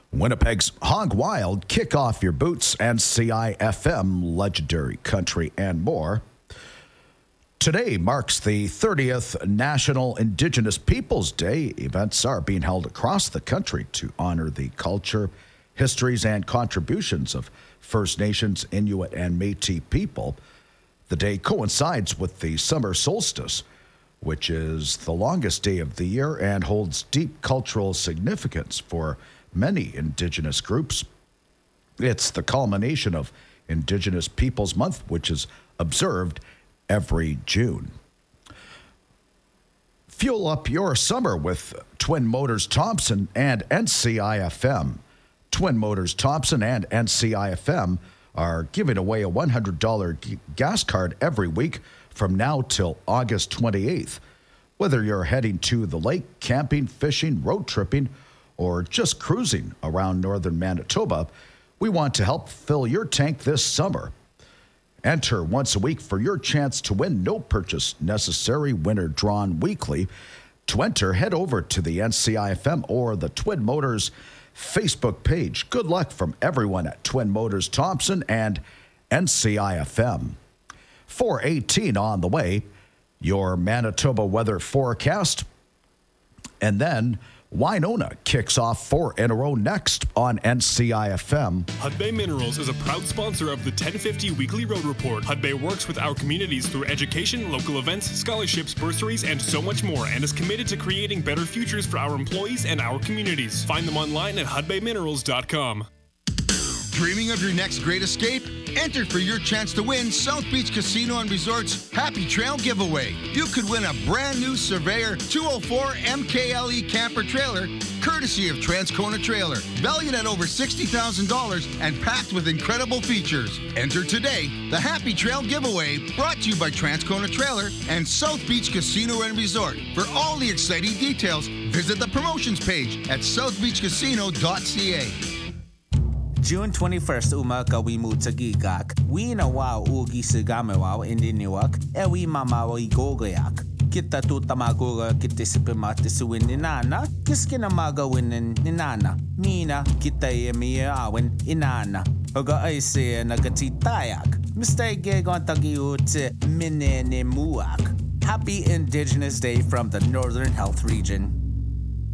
Winnipeg's Hog Wild, Kick Off Your Boots, and CIFM, Legendary Country, and more. Today marks the 30th National Indigenous Peoples Day. Events are being held across the country to honor the culture, histories, and contributions of First Nations, Inuit, and Métis people. The day coincides with the summer solstice, which is the longest day of the year and holds deep cultural significance for many Indigenous groups. It's the culmination of Indigenous Peoples Month, which is observed every June. Fuel up your summer with Twin Motors Thompson and NCIFM. Twin Motors Thompson and NCIFM are giving away a $100 gas card every week from now till August 28th. Whether you're heading to the lake, camping, fishing, road tripping, or just cruising around northern Manitoba, we want to help fill your tank this summer. Enter once a week for your chance to win. No purchase necessary. Winner drawn weekly. To enter, head over to the NCIFM or the Twin Motors Facebook page. Good luck from everyone at Twin Motors Thompson and NCIFM. 4:18 on the way. Your Manitoba weather forecast. And then Winona kicks off 4 in a row next on NCIFM. Hudbay Minerals is a proud sponsor of the 1050 Weekly Road Report. Hudbay works with our communities through education, local events, scholarships, bursaries, and so much more, and is committed to creating better futures for our employees and our communities. Find them online at hudbayminerals.com. Dreaming of your next great escape? Enter for your chance to win South Beach Casino and Resort's Happy Trail giveaway. You could win a brand new Surveyor 204 MKLE camper trailer, courtesy of Transcona Trailer, valued at over $60,000 and packed with incredible features. Enter today. The Happy Trail giveaway, brought to you by Transcona Trailer and South Beach Casino and Resort. For all the exciting details, visit the promotions page at southbeachcasino.ca. June 21st umaka we mutagigak. We na wow ugi sigamewaw indiniwak. Ewi mamawa igogayak. Kita tu tamagoga kitisipimati suwin inana. Kiskina magawin inana. Mina kita yemiawin inana. Oga aise nagatitayak. Mistake on tagiut minene muak. Happy Indigenous Day from the Northern Health Region.